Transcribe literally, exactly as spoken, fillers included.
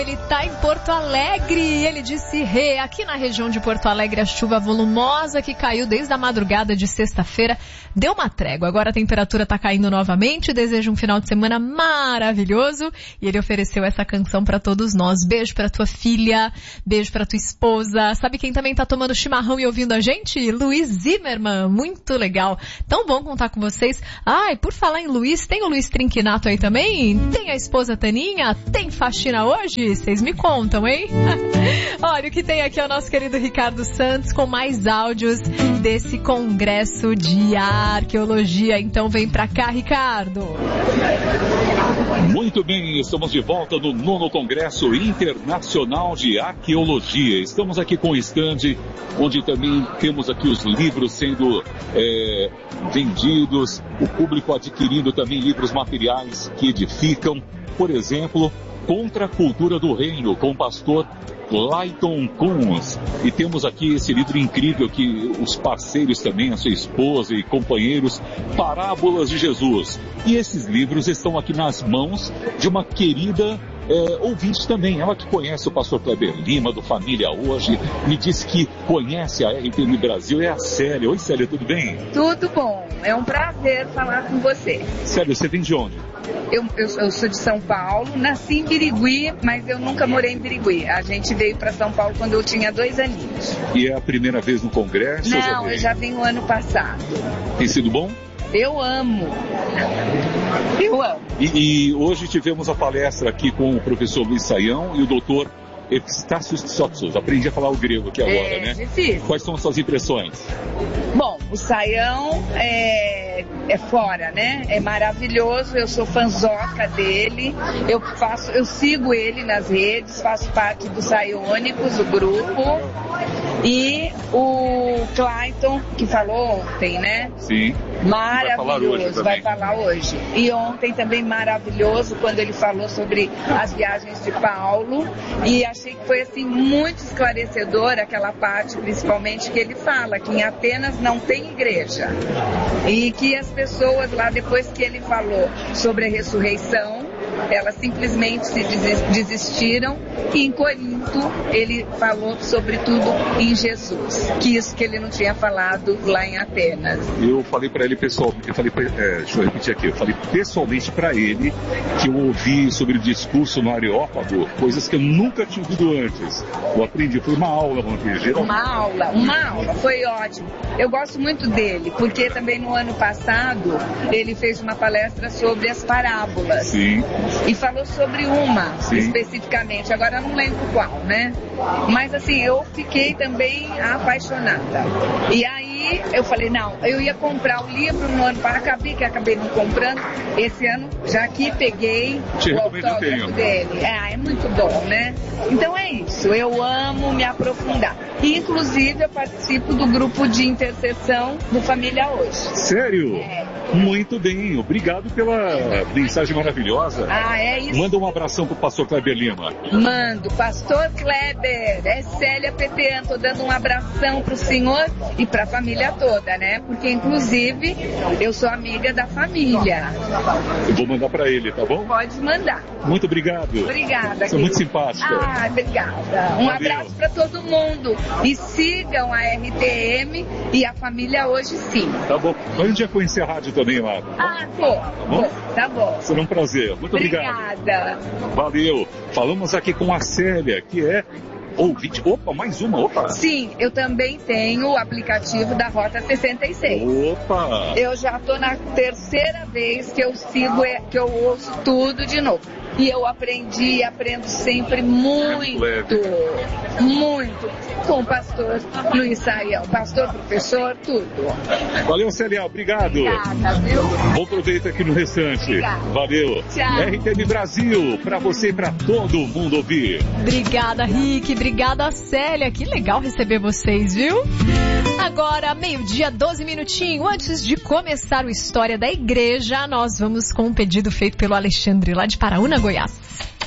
Ele tá em Porto Alegre, ele disse, Rê, aqui na região de Porto Alegre a chuva volumosa que caiu desde a madrugada de sexta-feira deu uma trégua. Agora a temperatura tá caindo novamente, desejo um final de semana maravilhoso e ele ofereceu essa canção pra todos nós. Beijo pra tua filha, beijo pra tua esposa. Sabe quem também tá tomando chimarrão e ouvindo a gente? Luiz Zimmermann, muito legal. Tão bom contar com vocês. Ai, por falar em Luiz, tem o Luiz Trinquinato aí também? Tem a esposa Taninha? Tem faxina hoje? Vocês me contam, hein? Olha, o que tem aqui é o nosso querido Ricardo Santos com mais áudios desse congresso de arqueologia. Então vem pra cá, Ricardo. Muito bem, estamos de volta no nono Congresso Internacional de Arqueologia. Estamos aqui com o stand, onde também temos aqui os livros sendo é, vendidos, o público adquirindo também livros materiais que edificam. Por exemplo, Contra a Cultura do Reino, com o pastor Clayton Kunz. E temos aqui esse livro incrível que os parceiros também, a sua esposa e companheiros, Parábolas de Jesus. E esses livros estão aqui nas mãos de uma querida é, ouvinte também. Ela que conhece o pastor Kleber Lima, do Família Hoje, me disse que conhece a R T M Brasil, é a Célia. Oi, Célia, tudo bem? Tudo bom, é um prazer falar com você. Célia, você vem de onde? Eu, eu, eu sou de São Paulo, nasci em Birigui, mas eu nunca morei em Birigui. A gente veio para São Paulo quando eu tinha dois aninhos. E é a primeira vez no congresso? Não, já eu já vim no ano passado. Tem sido bom? Eu amo. Eu amo. E, e hoje tivemos a palestra aqui com o professor Luiz Saião e o doutor Epistácios Tsotsos. Aprendi a falar o grego aqui agora, é, né? Difícil. Quais são as suas impressões? Bom, o Saião é, é fora, né? É maravilhoso, eu sou fanzoca dele, eu faço, eu sigo ele nas redes, faço parte do Saiônicos, o grupo, e o Clayton, que falou ontem, né? Sim. Maravilhoso, vai falar hoje. Vai falar hoje. E ontem também maravilhoso, quando ele falou sobre as viagens de Paulo, e achei que foi assim muito esclarecedor aquela parte, principalmente que ele fala que em Atenas não tem igreja e que as pessoas lá, depois que ele falou sobre a ressurreição, elas simplesmente se desistiram, e em Corinto ele falou sobre tudo em Jesus, que isso que ele não tinha falado lá em Atenas. Eu falei para ele pessoalmente, eu falei pra, é, deixa eu repetir aqui, eu falei pessoalmente para ele que eu ouvi sobre o discurso no Areópago, coisas que eu nunca tinha ouvido antes. Eu aprendi, foi uma aula ontem, geralmente. Uma aula, uma aula, foi ótimo. Eu gosto muito dele, porque também no ano passado ele fez uma palestra sobre as parábolas. Sim. E falou sobre uma, Sim. especificamente, agora eu não lembro qual, né? Mas assim, eu fiquei também apaixonada. E aí eu falei, não, eu ia comprar o livro no ano passado, acabei que acabei não comprando. Esse ano, já aqui peguei Te o autógrafo dele. É, é muito bom, né? Então é isso, eu amo me aprofundar. E, inclusive, eu participo do grupo de intercessão do Família Hoje. Sério? É. Muito bem, obrigado pela mensagem maravilhosa. Ah, é isso. Manda um abração pro pastor Kleber Lima. Mando, pastor Kleber, é Célia Petean, tô dando um abração pro senhor e pra família toda, né? Porque, inclusive, eu sou amiga da família. Eu vou mandar pra ele, tá bom? Pode mandar. Muito obrigado. Obrigada. Você é muito simpática. Ah, obrigada. Um Valeu. abraço pra todo mundo. E sigam a R T M e a família Hoje, sim. Tá bom. Mas um dia conhecer a rádio também lá. Ah, tô. Tá bom? Tô, tá bom. Será um prazer. Muito obrigado. Obrigada. Valeu. Falamos aqui com a Célia, que é ouvinte. Opa, mais uma, opa. Sim, eu também tenho o aplicativo da Rota sessenta e seis. Opa. Eu já tô na terceira vez que eu sigo, que eu ouço tudo de novo. E eu aprendi e aprendo sempre muito, muito, com o pastor Luiz Saião, pastor, professor, tudo. Valeu, Célia, obrigado. Obrigada, viu? Bom proveito aqui no restante. Obrigada. Valeu. Tchau. R T M Brasil, pra você e pra todo mundo ouvir. Obrigada, Rick. Obrigada, Célia. Que legal receber vocês, viu? Agora, meio-dia, doze minutinhos. Antes de começar o História da Igreja, nós vamos com um pedido feito pelo Alexandre, lá de Paraúna, Goiás.